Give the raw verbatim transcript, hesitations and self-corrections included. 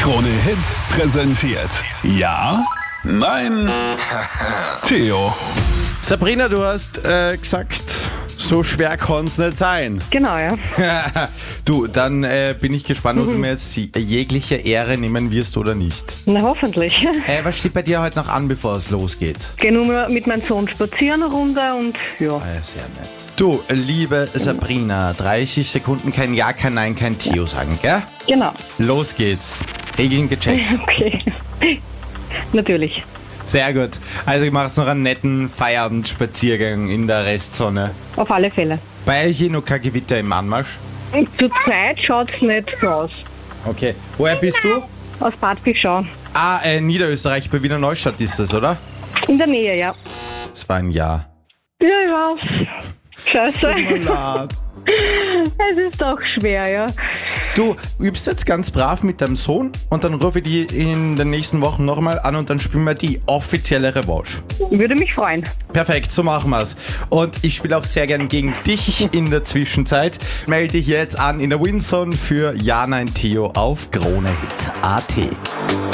Krone Hits präsentiert. Ja? Nein? Theo. Sabrina, du hast äh, gesagt, so schwer kann es nicht sein. Genau, ja. Du, dann äh, bin ich gespannt, ob du mir jetzt jegliche Ehre nehmen wirst oder nicht. Na, hoffentlich. Äh, was steht bei dir heute noch an, bevor es losgeht? Geh nur mit meinem Sohn spazieren eine Runde und ja. Ah, sehr nett. Du, liebe Sabrina, dreißig Sekunden kein Ja, kein Nein, kein Theo sagen, gell? Genau. Los geht's. Regeln gecheckt. Okay. Natürlich. Sehr gut. Also ich mache noch einen netten Feierabendspaziergang in der Restsonne. Auf alle Fälle. Bei euch hier noch kein Gewitter im Anmarsch? Zurzeit schaut es nicht so aus. Okay. Woher bist du? Aus Bad Bischau. Ah, äh, Niederösterreich, bei Wiener Neustadt ist das, oder? In der Nähe, ja. Das war ein Ja. Ja, ich weiß. Scheiße. Tut mir leid. Es ist doch schwer, ja. Du übst jetzt ganz brav mit deinem Sohn und dann rufe ich die in den nächsten Wochen nochmal an und dann spielen wir die offizielle Revanche. Würde mich freuen. Perfekt, so machen wir's. Und ich spiele auch sehr gern gegen dich in der Zwischenzeit. Melde dich jetzt an in der Winzone für Ja, Nein, Theo auf Krone Hit Punkt at.